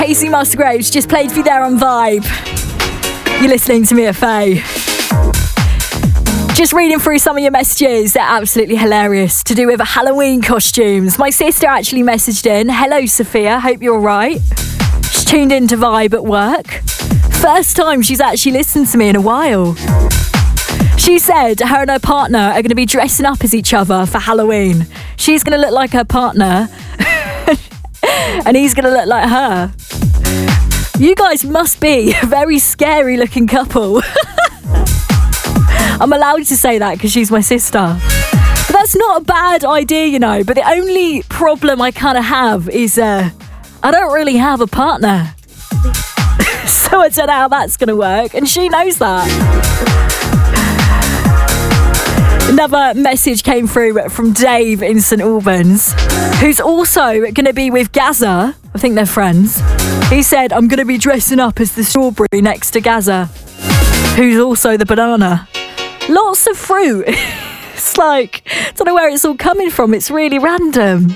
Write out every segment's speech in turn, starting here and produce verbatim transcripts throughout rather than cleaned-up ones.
Casey Musgraves just played for you there on Vibe. You're listening to Mia Faye. Just reading through some of your messages. They're absolutely hilarious. To do with Halloween costumes. My sister actually messaged in. Hello, Sophia. Hope you're all right. She's tuned in to Vibe at work. First time she's actually listened to me in a while. She said her and her partner are going to be dressing up as each other for Halloween. She's going to look like her partner and he's going to look like her. You guys must be a very scary looking couple. I'm allowed to say that because she's my sister. But that's not a bad idea, you know. But the only problem I kind of have is uh, I don't really have a partner. So I don't know how that's going to work. And she knows that. Another message came through from Dave in St Albans, who's also going to be with Gaza. I think they're friends. He said, I'm going to be dressing up as the strawberry next to Gaza, who's also the banana. Lots of fruit. It's like, I don't know where it's all coming from. It's really random.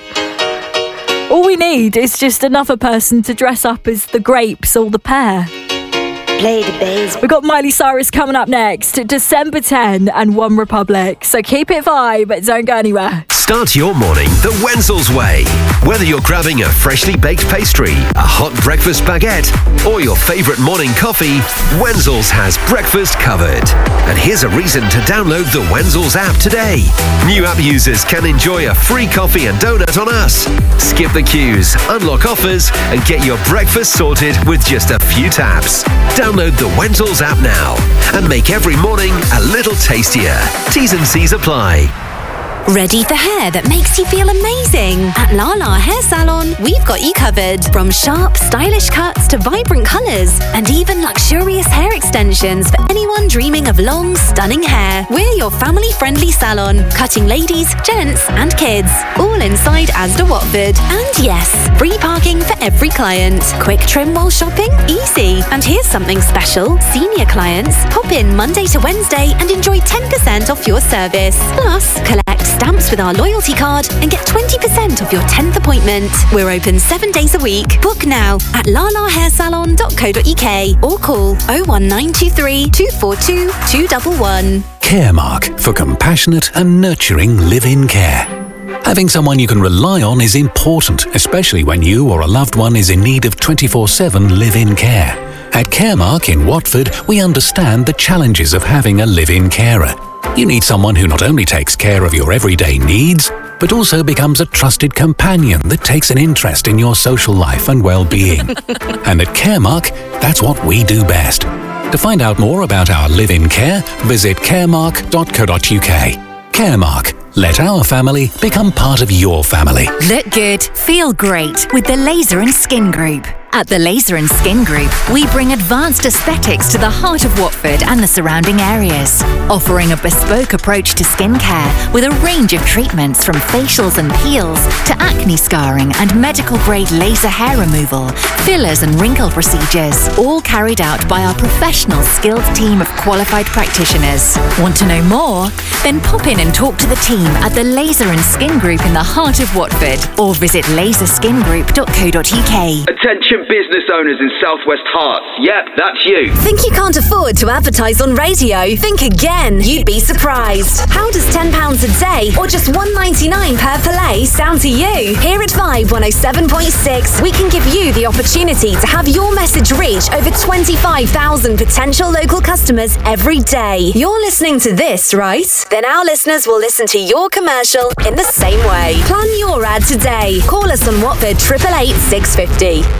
All we need is just another person to dress up as the grapes or the pear. Play the bass. We've got Miley Cyrus coming up next, December tenth and One Republic. So keep it Vibe, but don't go anywhere. Start your morning the Wenzel's way. Whether you're grabbing a freshly baked pastry, a hot breakfast baguette, or your favourite morning coffee, Wenzel's has breakfast covered. And here's a reason to download the Wenzel's app today. New app users can enjoy a free coffee and donut on us. Skip the queues, unlock offers, and get your breakfast sorted with just a few taps. Download the Wenzel's app now and make every morning a little tastier. T's and C's apply. Ready for hair that makes you feel amazing? At Lala Hair Salon, we've got you covered. From sharp, stylish cuts to vibrant colours, and even luxurious hair extensions for anyone dreaming of long, stunning hair. We're your family-friendly salon, cutting ladies, gents, and kids. All inside Asda Watford. And yes, free parking for every client. Quick trim while shopping? Easy. And here's something special. Senior clients, pop in Monday to Wednesday and enjoy ten percent off your service. Plus, collect stamps with our loyalty card and get twenty percent off your tenth appointment. We're open seven days a week. Book now at lala hair salon dot co dot uk or call oh one nine two three, two four two, two one one. Caremark, for compassionate and nurturing live-in care. Having someone you can rely on is important, especially when you or a loved one is in need of twenty-four seven live-in care. At Caremark in Watford, we understand the challenges of having a live-in carer. You need someone who not only takes care of your everyday needs, but also becomes a trusted companion that takes an interest in your social life and well-being. And at Caremark, that's what we do best. To find out more about our live-in care, visit caremark dot co dot uk. Caremark. Let our family become part of your family. Look good, feel great with the Laser and Skin Group. At the Laser and Skin Group, we bring advanced aesthetics to the heart of Watford and the surrounding areas, offering a bespoke approach to skincare with a range of treatments from facials and peels to acne scarring and medical-grade laser hair removal, fillers and wrinkle procedures, all carried out by our professional, skilled team of qualified practitioners. Want to know more? Then pop in and talk to the team at the Laser and Skin Group in the heart of Watford, or visit laser skin group dot co dot uk. Attention business owners in Southwest Hearts. Yep, that's you. Think you can't afford to advertise on radio? Think again. You'd be surprised. How does ten pounds a day or just one ninety-nine per play sound to you? Here at Vibe one oh seven point six, we can give you the opportunity to have your message reach over twenty-five thousand potential local customers every day. You're listening to this, right? Then our listeners will listen to your commercial in the same way. Plan your ad today. Call us on Watford eight eight eight, six five zero.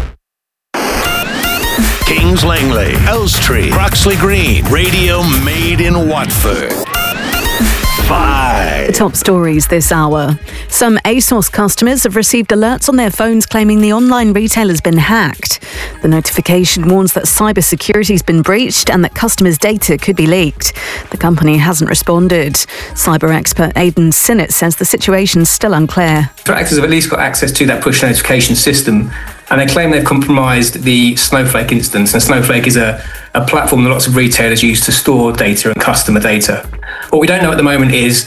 Kings Langley, Elstree, Croxley Green, radio made in Watford. Five. The top stories this hour. Some ASOS customers have received alerts on their phones claiming the online retailer has been hacked. The notification warns that cybersecurity has been breached and that customers' data could be leaked. The company hasn't responded. Cyber expert Aidan Sinnott says the situation's still unclear. Threat actors have at least got access to that push notification system, and they claim they've compromised the Snowflake instance. And Snowflake is a, a platform that lots of retailers use to store data and customer data. What we don't know at the moment is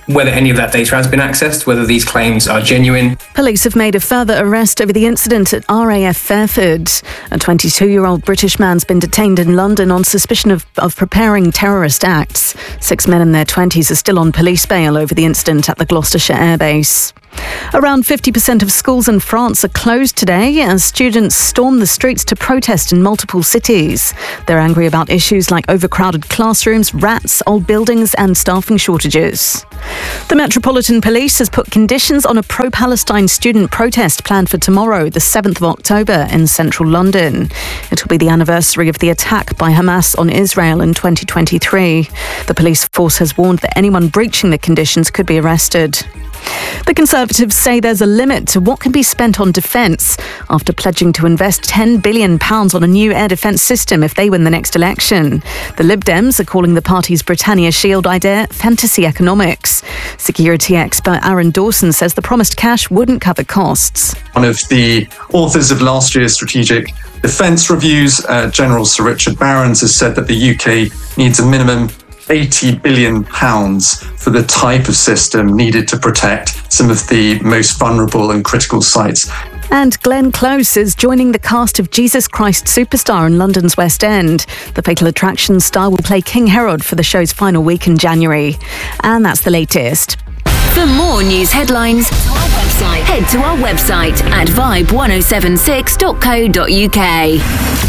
whether any of that data has been accessed, whether these claims are genuine. Police have made a further arrest over the incident at R A F Fairford. A twenty-two-year-old British man's been detained in London on suspicion of, of preparing terrorist acts. Six men in their twenties are still on police bail over the incident at the Gloucestershire Airbase. Around fifty percent of schools in France are closed today as students storm the streets to protest in multiple cities. They're angry about issues like overcrowded classrooms, rats, old buildings and staffing shortages. The Metropolitan Police has put conditions on a pro-Palestine student protest planned for tomorrow, the seventh of October, in central London. It will be the anniversary of the attack by Hamas on Israel in twenty twenty-three. The police force has warned that anyone breaching the conditions could be arrested. The Conservatives say there's a limit to what can be spent on defence after pledging to invest ten billion pounds on a new air defence system if they win the next election. The Lib Dems are calling the party's Britannia Shield idea fantasy economics. Security expert Aaron Dawson says the promised cash wouldn't cover costs. One of the authors of last year's strategic defence reviews, uh, General Sir Richard Barrons, has said that the U K needs a minimum eighty billion pounds for the type of system needed to protect some of the most vulnerable and critical sites. And Glenn Close is joining the cast of Jesus Christ Superstar in London's West End. The Fatal Attraction star will play King Herod for the show's final week in January. And that's the latest. For more news headlines, head to our website at vibe one oh seven six dot co dot uk.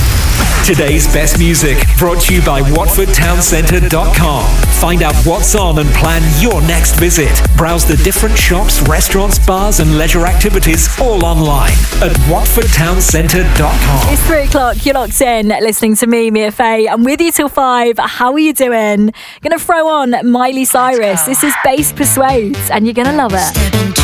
Today's best music brought to you by watford town centre dot com. Find out what's on and plan your next visit. Browse the different shops, restaurants, bars and leisure activities all online at watford town centre dot com. It's three o'clock, you're locked in, listening to me, Mia Faye. I'm with you till five. How are you doing? Gonna throw on Miley Cyrus. This is Bass Persuades and you're gonna love it.